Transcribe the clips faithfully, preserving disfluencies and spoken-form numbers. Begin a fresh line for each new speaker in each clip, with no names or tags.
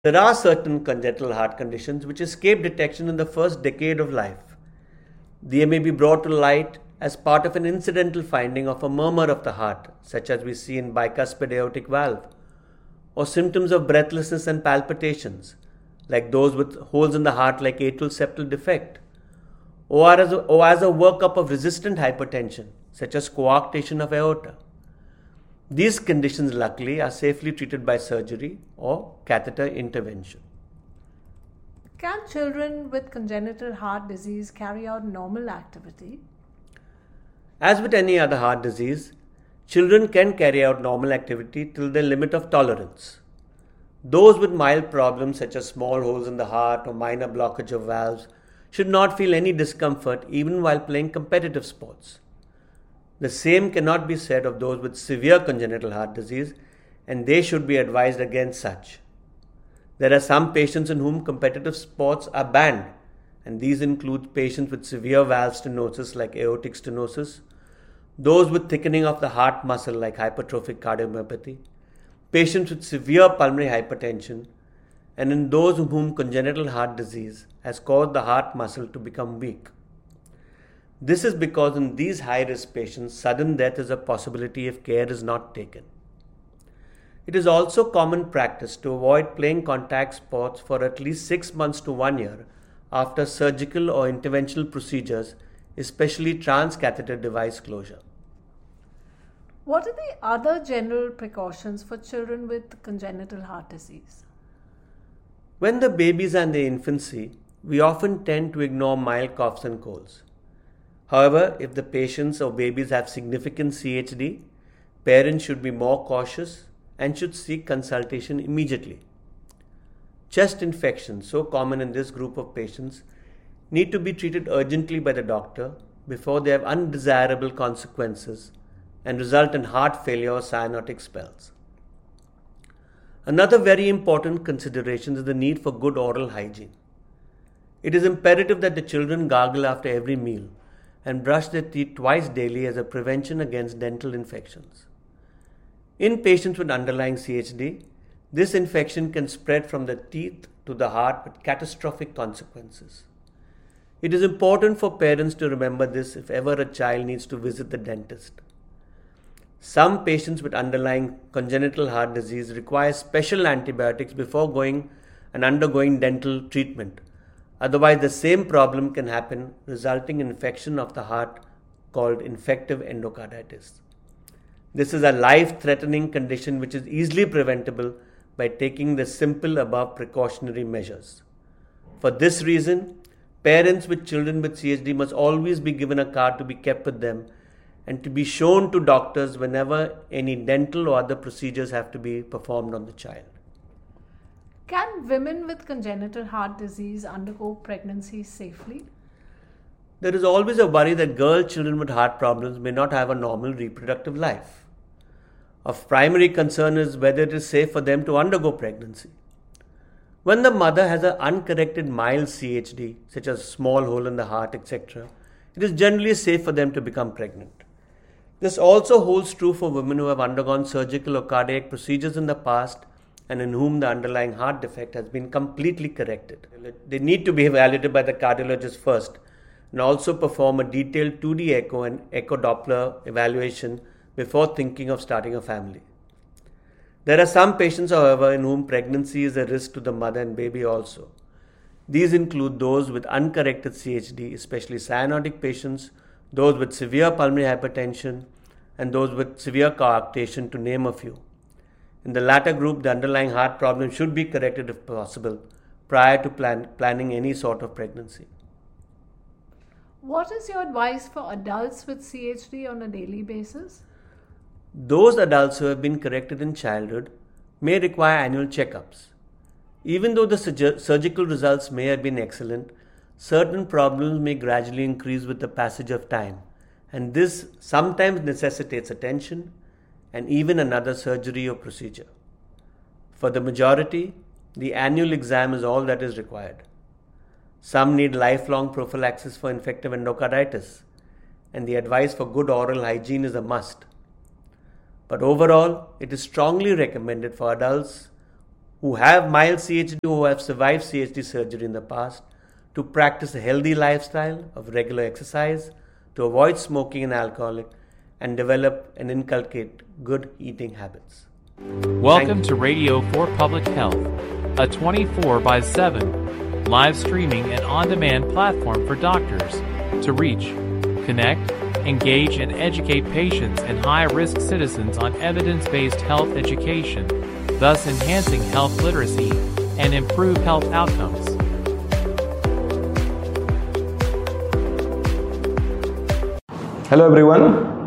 There are certain congenital heart conditions which escape detection in the first decade of life. They may be brought to light as part of an incidental finding of a murmur of the heart, such as we see in bicuspid aortic valve, or symptoms of breathlessness and palpitations, like those with holes in the heart like atrial septal defect, or as a, or as a workup of resistant hypertension, such as coarctation of aorta. These conditions, luckily, are safely treated by surgery or catheter intervention.
Can children with congenital heart disease carry out normal activity?
As with any other heart disease, children can carry out normal activity till their limit of tolerance. Those with mild problems such as small holes in the heart or minor blockage of valves should not feel any discomfort even while playing competitive sports. The same cannot be said of those with severe congenital heart disease, and they should be advised against such. There are some patients in whom competitive sports are banned, and these include patients with severe valve stenosis like aortic stenosis, those with thickening of the heart muscle like hypertrophic cardiomyopathy, patients with severe pulmonary hypertension, and in those in whom congenital heart disease has caused the heart muscle to become weak. This is because in these high-risk patients, sudden death is a possibility if care is not taken. It is also common practice to avoid playing contact sports for at least six months to one year after surgical or interventional procedures, especially transcatheter device closure.
What are the other general precautions for children with congenital heart disease?
When the babies are in their infancy, we often tend to ignore mild coughs and colds. However, if the patients or babies have significant C H D, parents should be more cautious and should seek consultation immediately. Chest infections, so common in this group of patients, need to be treated urgently by the doctor before they have undesirable consequences and result in heart failure or cyanotic spells. Another very important consideration is the need for good oral hygiene. It is imperative that the children gargle after every meal and brush their teeth twice daily as a prevention against dental infections. In patients with underlying C H D, this infection can spread from the teeth to the heart with catastrophic consequences. It is important for parents to remember this if ever a child needs to visit the dentist. Some patients with underlying congenital heart disease require special antibiotics before going and undergoing dental treatment. Otherwise, the same problem can happen, resulting in infection of the heart called infective endocarditis. This is a life-threatening condition which is easily preventable by taking the simple above precautionary measures. For this reason, parents with children with C H D must always be given a card to be kept with them and to be shown to doctors whenever any dental or other procedures have to be performed on the child.
Can women with congenital heart disease undergo pregnancy safely?
There is always a worry that girl children with heart problems may not have a normal reproductive life. Of primary concern is whether it is safe for them to undergo pregnancy. When the mother has an uncorrected mild C H D, such as a small hole in the heart, et cetera, it is generally safe for them to become pregnant. This also holds true for women who have undergone surgical or cardiac procedures in the past and in whom the underlying heart defect has been completely corrected. They need to be evaluated by the cardiologist first and also perform a detailed two D echo and echo Doppler evaluation before thinking of starting a family. There are some patients, however, in whom pregnancy is a risk to the mother and baby also. These include those with uncorrected C H D, especially cyanotic patients, those with severe pulmonary hypertension, and those with severe coarctation, to name a few. In the latter group, the underlying heart problem should be corrected if possible prior to plan, planning any sort of pregnancy.
What is your advice for adults with C H D on a daily basis?
Those adults who have been corrected in childhood may require annual checkups. Even though the surg- surgical results may have been excellent, certain problems may gradually increase with the passage of time, and this sometimes necessitates attention and even another surgery or procedure. For the majority, the annual exam is all that is required. Some need lifelong prophylaxis for infective endocarditis, and the advice for good oral hygiene is a must. But overall, it is strongly recommended for adults who have mild C H D, who have survived C H D surgery in the past, to practice a healthy lifestyle of regular exercise, to avoid smoking and alcoholic, and develop and inculcate good eating habits.
Welcome to Radio for Public Health, a twenty-four by seven live streaming and on-demand platform for doctors to reach, connect, engage, and educate patients and high-risk citizens on evidence-based health education, thus enhancing health literacy and improve health outcomes.
Hello everyone,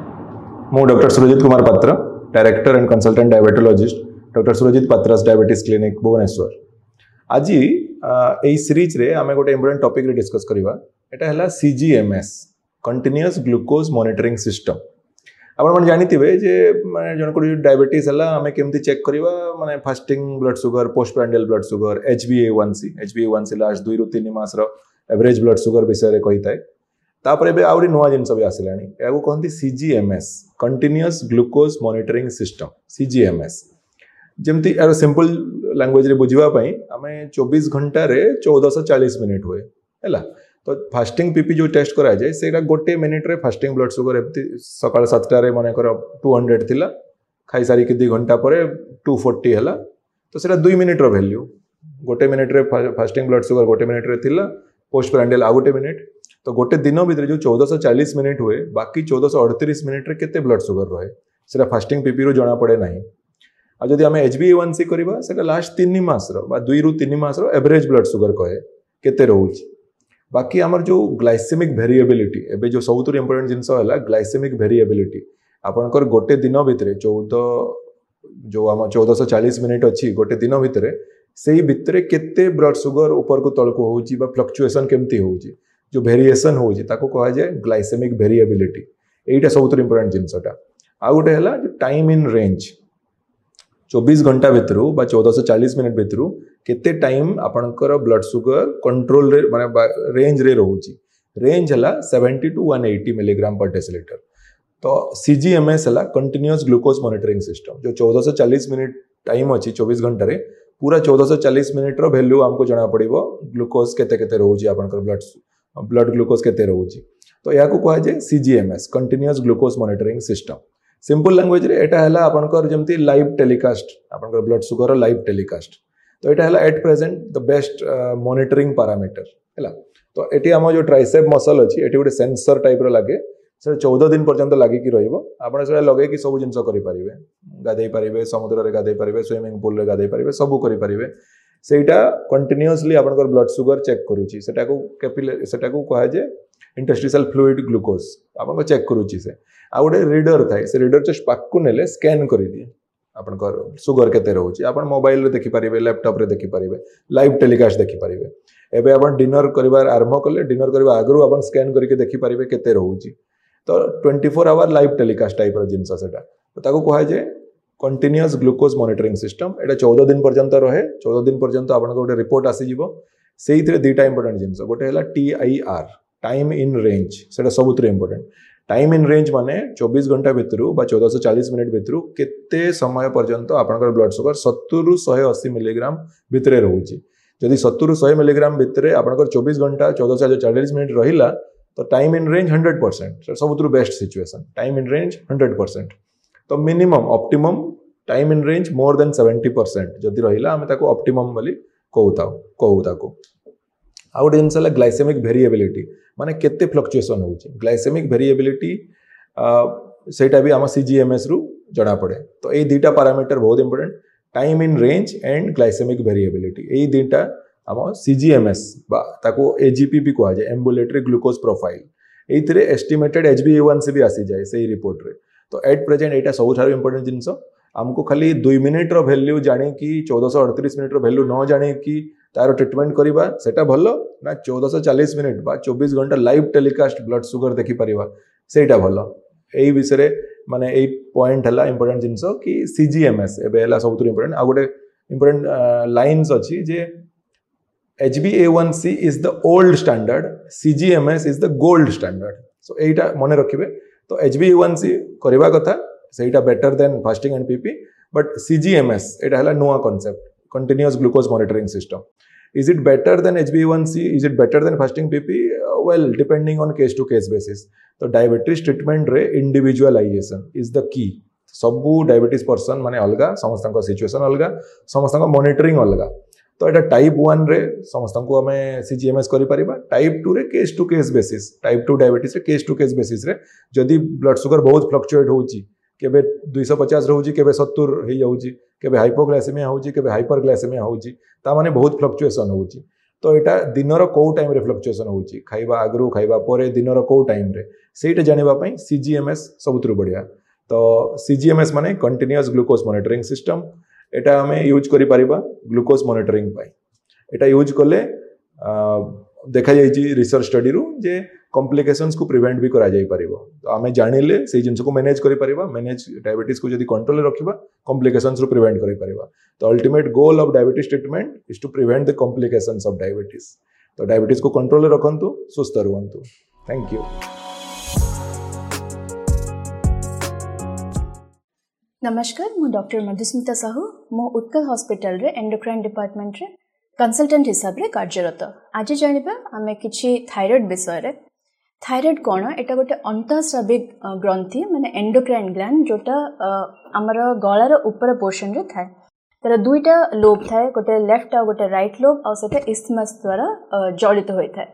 I'm Doctor Surajit Kumar Patra, Director and Consultant Diabetologist, Doctor Surajit Patra's Diabetes Clinic, Bhubaneswar. आज এই series रे आमे गोटे important topic रे discuss करिवा एटा हला C G M S continuous glucose monitoring system. आपण मन जानिथिबे जे माने जन को डायबिटीज हला आमे केमति चेक करिवा माने fasting blood sugar, post prandial blood sugar, H b A one C H b A one C last दो रु तीन मास रो एवरेज ब्लड शुगर विषय रे कहिताय. तापर एबे आउरी नवा जिंस भी आसिलानी एगो कहंती C G M S continuous glucose monitoring system C G M S. जेमति यार सिंपल लैंग्वेज रे बुझिबा पई आमे चौबीस घंटा रे चौदह सौ चालीस मिनिट हुए हैला. तो फास्टिंग पीपी जो टेस्ट करा जाए सेटा गोटे मिनिट रे फास्टिंग ब्लड शुगर एमती सकाळ सात रे माने कर दो सौ थिला खाई सारी के दो घंटा परे दो सौ चालीस हला. तो सेटा दो मिनिट रो वैल्यू गोटे मिनिट रे फास्टिंग ब्लड शुगर गोटे मिनिट रे थिला, पोस्ट प्रांडियल आ गोटे मिनिट. तो गोटे दिन भितर जो चौदह सौ चालीस मिनिट हुए बाकी चौदह सौ अड़तीस मिनिट रे केते ब्लड शुगर रहे सेटा फास्टिंग पीपी रो जणा पड़े नाही. आ जदि हमें H b A one C करबा सेटा लास्ट तीन मास रो बा दो रु तीन मास रो एवरेज ब्लड शुगर कहे केते रहउची. बाकी आमर जो ग्लाइसेमिक वेरिएबिलिटी एबे जो सबुतु इंपोर्टेंट जिंस हला ग्लाइसेमिक वेरिएबिलिटी आपनकर गोटे दिन भितर चौदह जो हम चौदह सौ चालीस मिनिट अछि गोटे दिन भितर सेही भितर केते ब्लड शुगर ऊपर को तळ को होउची बा फ्लक्चुएशन केमती होउची जो वेरिएशन होउची ताको कहा जाय ग्लाइसेमिक वेरिएबिलिटी. एटा सबुतु इंपोर्टेंट जिंसटा. आ गोटे हला जो टाइम इन रेंज चौबीस घंटा भितर बा चौदह सौ चालीस मिनिट भितर केते टाइम आपनकर ब्लड शुगर कंट्रोल रे माने रेंज रे रहउची. रेंज हला सत्तर टू एक सौ अस्सी मिलीग्राम पर डेसिलीटर. तो C G M S हला कंटीन्यूअस ग्लूकोज मॉनिटरिंग सिस्टम जो चौदह सौ चालीस मिनिट टाइम अछि चौबीस घंटा रे पूरा चौदह सौ चालीस मिनिट रो वैल्यू हमको जणा पड़िबो ग्लूकोज केते केते रहउची आपनकर ब्लड ब्लड ग्लूकोज केते रहउची. तो या को कहा जाय C G M S continuous glucose monitoring system. Simple language रे एटा हला आपनकर जेमति लाइव टेलीकास्ट आपनकर ब्लड शुगर लाइव टेलीकास्ट. तो एटा हला at present the best monitoring parameter हला. तो एटी हम जो ट्राइसेप मसल अछि एटी गोटे सेंसर टाइप रो लागे से चौदह दिन पर्यंत लागि कि रहइबो. आपण से लगे कि सब जिंस करि परिबे, गाधै परिबे, समुद्र रे गाधै परिबे, स्विमिंग पूल रे गाधै परिबे, सब करि परिबे. सेटा कंटीन्यूअसली आपनकर ब्लड शुगर चेक करूची. सेटा को कैपिलरी सेटा को कहा जे इंटरस्टिशियल फ्लूइड ग्लूकोज आपन चेक करूची. से आ गोटे रीडर थाए से रीडर जस्ट पाकु नेले स्कैन करि दिए आपनकर शुगर केते रहउची. आपन मोबाइल रे देखि परिबे, लैपटॉप रे देखि परिबे, लाइव टेलीकास्ट देखि परिबे. एबे आपन डिनर करिवार आरंभ करले डिनर करबा आगरु आपन स्कैन करके देखि परिबे केते रहउची. तो चौबीस आवर लाइव टेलीकास्ट टाइप रो जिंस सेटा. तो ताको कहा जे कंटीन्यूअस ग्लूकोज मॉनिटरिंग सिस्टम. एटा चौदह दिन पर्यंत रहे. चौदह दिन पर्यंत आपन गोटे रिपोर्ट आसी जिवो. सेहितरे दुटा इंपोर्टेंट जिंस गोटे हला T I R time in range सेटा सबुतरे इंपोर्टेंट. टाइम इन रेंज माने चौबीस घंटा भितर बा चौदह सौ चालीस मिनिट भितर केते समय पर्यंत आपनकर ब्लड शुगर सत्तर रु एक सौ अस्सी मिलीग्राम भितरे रहउची. जदि सत्तर रु सौ मिलीग्राम भितरे आपनकर चौबीस घंटा चौदह सौ चालीस मिनिट रहिला तो time in range hundred percent सबुतु best situation. Time in range hundred percent. तो minimum optimum time in range more than seventy percent जदि रहिला हमें ताको ऑप्टिमम बोली कहूता कहू ताको. आ गोटे जिनस ग्लाइसेमिक वेरिएबिलिटी माने केते फ्लक्चुएशन होउची. ग्लाइसेमिक वेरिएबिलिटी सेटा भी आम C G M S रु जणा पड़े. तो ये दुटा पैरामीटर बहुत important time in range and glycaemic variability. ये दुटा आम C G M S बा ताको A G P भी कहा जाए ambulatory glucose profile. एइथिरे estimated H b A one C भी आसी जाए सही रिपोर्ट रे. तो एट प्रेजेंट एटा सबुठार इंपोर्टेंट जिनस. हमको खाली दो मिनिट रो वैल्यू जाने कि चौदह सौ अड़तीस मिनिट रो वैल्यू न जाने कि तार ट्रीटमेंट करिबा सेटा भलो ना चौदह सौ चालीस मिनिट बा चौबीस घंटा लाइव टेलीकास्ट ब्लड शुगर देखि परिबा सेटा भलो. एई विषय माने एई पॉइंट हला इंपोर्टेंट जिंस कि C G M S एबे हला सबुतु इंपोर्टेंट. आ गोटे इंपोर्टेंट लाइन्स अछि जे H b A one C is the old standard, C G M S is the gold standard. So एटा मने रखिबे. तो H b A one C करबा कथा सेटा better than fasting and PP. But C G M S एटा हला नुवा concept continuous glucose monitoring system. Is it better than H b A one C? Is it better than fasting P P? Uh, well, depending on case to case basis. So diabetes treatment रे individualization is the key. सबू diabetes person माने अलगा, समस्त situation अलगा, समस्त monitoring अलगा. तो एटा type one रे समस्त को हमें सीजीएमएस करि परिबा. टाइप टू रे case to case basis, type two diabetes रे केस टू केस बेसिस रे जदी ब्लड शुगर बहुत फ्लक्चुएट होउची, केबे दो सौ पचास रहउची, केबे सत्तर हे जाउची, केबे हाइपोग्लाइसेमिया होउची, केबे हाइपरग्लाइसेमिया होउची, ता माने बहुत फ्लक्चुएशन होउची. तो एटा दिनर को टाइम रे फ्लक्चुएशन होउची, खाइबा आगरु खाइबा परे दिनर को टाइम रे सेटा जानिबा पई सीजीएमएस सबुतरु बढ़िया. तो सीजीएमएस माने कंटिन्यूअस ग्लूकोज मॉनिटरिंग सिस्टम. एटा हमें यूज करि परिबा ग्लूकोज मॉनिटरिंग पाई. एटा यूज कले देखा जाइछि रिसर्च स्टडी रु जे कॉम्प्लिकेशंस को प्रिवेंट भी करा जाई परिबो. तो हमें जानिले सेही जिंस को मैनेज करि परिबा. मैनेज डायबिटीज को जदी कंट्रोल रे रखिबा कॉम्प्लिकेशंस रु प्रिवेंट करि परिबा. तो ultimate goal of diabetes treatment is to prevent the complications of diabetes. तो डायबिटीज को कंट्रोल रे रखंतु, सुस्थ रुहंतु. Thank you.
नमस्कार, मु डॉक्टर मधुस्मिता साहू. मो उत्कल हॉस्पिटल रे एंडोक्राइन डिपार्टमेंट रे कंसल्टेंट हिसाब रे कार्यरत. आज जानिबा आमे किछि थायराइड विषय रे. थायराइड कोन? एटा गोटे अंतःस्राविक ग्रंथि माने एंडोक्राइन ग्लैंड जोटा हमर गळार ऊपर पोर्शन रे थाए. तर दुईटा लोब थाए, गोटे लेफ्ट आ गोटे राइट लोब, आ सेटा इस्थमस द्वारा जड़ित होय थाए.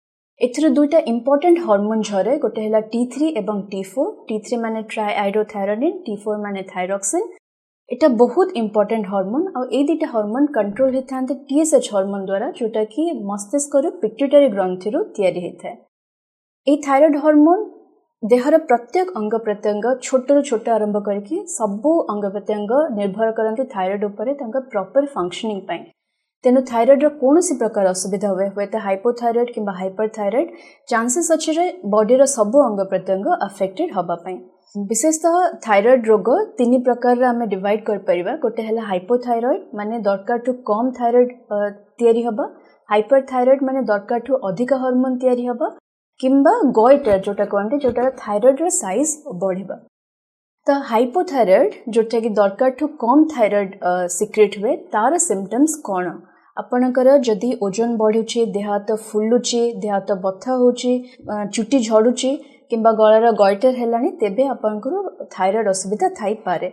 एथर दुईटा इंपोर्टेंट हार्मोन झरे. गोटे हला टी थ्री एवं टी फोर. टी थ्री माने ट्राइआइडोथायरोनिन, टी फोर माने थायरॉक्सिन. एटा बहुत इंपोर्टेंट हार्मोन. आ ए दुईटा हार्मोन कंट्रोल हेथांते टीएसएच हार्मोन द्वारा, जोटा कि मस्तिष्क रो पिट्यूटरी ग्रंथि रो तयारी हेथाय. ए थायराइड हार्मोन देहर प्रत्येक अंग प्रत्यंग छोट रो छोट आरंभ करके सबो अंग प्रत्यंग निर्भर करंती थायराइड उपरे तांका प्रॉपर फंक्शनिंग पई. तेनु थायराइड रो कोनोसी प्रकार असुविधा हुए हुए तो हाइपोथायराइड किंबा हाइपरथायराइड चांसेस अछि रे बॉडी रो सब अंग प्रत्यंग अफेक्टेड हबा पई. विशेषतः थायराइड रोग तीन प्रकार रे हमें डिवाइड कर परिबा. गोटे हला हाइपोथायराइड माने दरकार टू कम थायराइड तयारी हबा. हाइपरथायराइड माने दरकार टू अधिक हार्मोन तयारी हबा, किंबा गॉइटर जोटा कहते जोटा थायराइड रो साइज बढ़िबा. तो हाइपोथायराइड जोटा कि दरकार टू कम थायराइड सिक्रेट हुए, तार सिम्पटम्स कौन? आपणकर जदि ओजन बढ़ुची, देह हाथ फुलुची, देह हाथ बथा होची, चुटी झड़ुची, किंबा गଳାର गॉइटर हेलानी, तेबे आपणकर थायराइड असुविधा थाई पारे.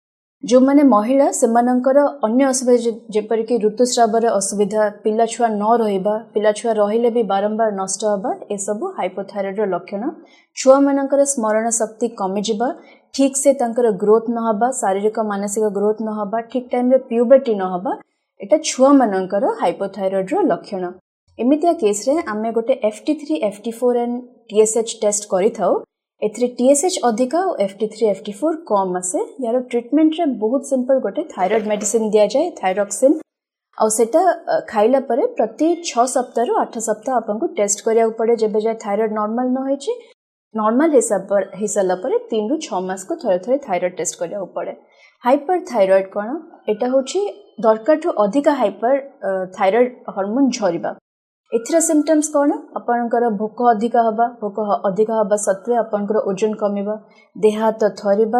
जो माने महिला सेमानकर अन्य असुविधा जेपर कि ऋतुस्राव असुविधा, पिला छुआ न रहिबा, पिला छुआ रहिले भी बारंबार नष्ट हबा, ए सब हाइपोथायराइड रो लक्षण. छुआ मानकर स्मरण शक्ति कमी जिबा, ठीक से तंकर ग्रोथ न हबा, शारीरिक मानसिक ग्रोथ न हबा, ठीक टाइम रे प्यूबर्टी न हबा, एटा छुआ मानकर हाइपोथायराइड रो लक्षण. एमितिया केस रे आमे गोटे F T three F T four and T S H test करि थाउ. एथरे टी एस एच अधिका और F T three F T four कम आसे. यार ट्रीटमेंट रे बहुत सिंपल गोटे थायराइड मेडिसिन दिया जाए, थायरॉक्सिन. और सेटा खाइला परे प्रति छह सप्ताह रु आठ सप्ताह आपन टेस्ट करिया पड़े. जेबे जाय थायराइड नॉर्मल न होई छि, नॉर्मल हिसाब पर हिसाला परे तीन रु छह मास को थरे थरे थायराइड टेस्ट करिया पड़े. हाइपर थायराइड कोन? एटा होछि दरकार टू अधिका हाइपर थायराइड हार्मोन झरिबा. एथरा सिम्पटम्स कोन? आपनकर भोक अधिका हबा, भोक अधिका हबा सत्वे आपनकर ओजन कमिबा, देह हाथ थरिबा,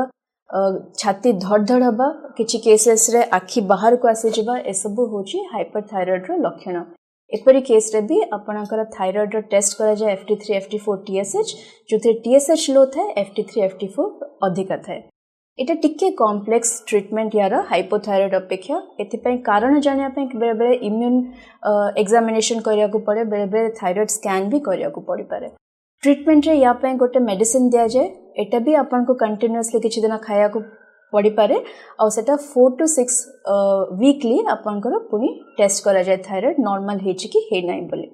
छाती धड़धड़ हबा, किछि केसेस रे आखि बाहर को आसी जिबा, ए सब होछि हाइपरथायराइड रो लक्षण. एपरी केस रे भी आपनकर थायराइड रो टेस्ट करा जाय F T three F T four T S H, जोथे T S H लो थाए, F T three F T four अधिका थाए. एटा टिके कॉम्प्लेक्स ट्रीटमेंट यार हाइपोथायराइड अपेक्षा. एथिपई कारण जानिया पई बेले बेले इम्यून एग्जामिनेशन करिया को पड़े, बेले बेले थायराइड स्कैन भी करिया को पड़ी पारे. ट्रीटमेंट रे या पई गोटे मेडिसिन दिया जाए. एटा भी आपन को कंटीन्यूअसली किछि दिन खाया को पड़ी पारे. और सेटा फोर टू सिक्स वीकली आपन को पुनी टेस्ट करा जाए थायराइड नॉर्मल हेछि कि हे नै बोली.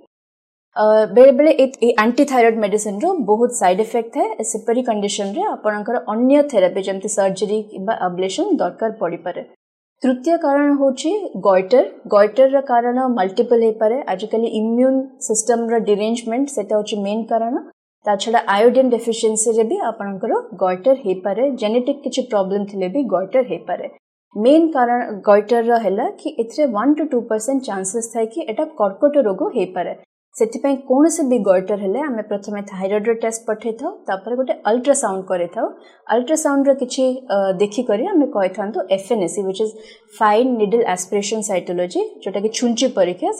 बेले बेले एंटी थायराइड मेडिसिन रो बहुत साइड इफेक्ट है. सेपरी कंडीशन रे आपनकर अन्य थेरापी जमती सर्जरी किबा अब्लेशन दरकार पड़ी पारे. तृतीय कारण होछि गॉइटर. गॉइटर रा कारण मल्टीपल हे पारे. आजकल इम्यून सिस्टम रा डिरेंजमेंट सेटा होछि मेन कारण. ता छडा आयोडीन डेफिशिएंसी रे भी आपनकर गॉइटर हे पारे. जेनेटिक किछि प्रॉब्लम थिले भी गॉइटर हे पारे. मेन कारण गॉइटर रा हैला कि एथरे one two two percent chances थाय कि एटा कर्कट रोग हे पारे. से कौन से भी गॉइटर हेले आमे प्रथमे थायराइड रो टेस्ट पठे थाउ तापर गोटे अल्ट्रासाउंड करे थाउ अल्ट्रासाउंड रो किछि देखि करी आमे कहै थांतो FNAC which is fine needle aspiration cytology जोटा कि छुंची परीक्षा